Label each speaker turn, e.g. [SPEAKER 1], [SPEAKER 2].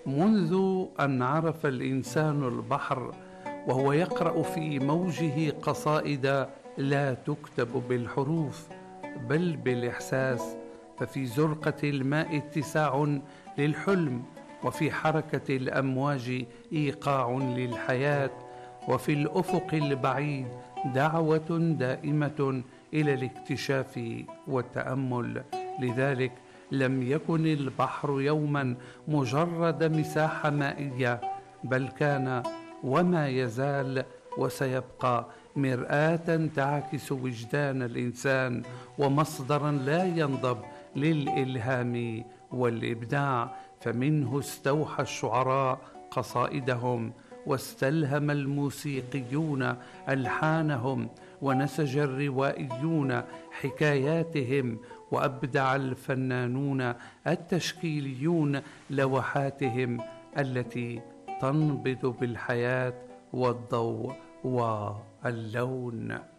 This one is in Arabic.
[SPEAKER 1] منذ أن عرف الإنسان البحر وهو يقرأ في موجه قصائد لا تكتب بالحروف بل بالإحساس، ففي زرقة الماء اتساع للحلم، وفي حركة الأمواج إيقاع للحياة، وفي الأفق البعيد دعوة دائمة إلى الاكتشاف والتأمل. لذلك لم يكن البحر يوما مجرد مساحة مائية، بل كان وما يزال وسيبقى مرآة تعكس وجدان الإنسان، ومصدرا لا ينضب للإلهام والإبداع. فمنه استوحى الشعراء قصائدهم، واستلهم الموسيقيون ألحانهم، ونسج الروائيون حكاياتهم، وأبدع الفنانون التشكيليون لوحاتهم التي تنبض بالحياة والضوء واللون.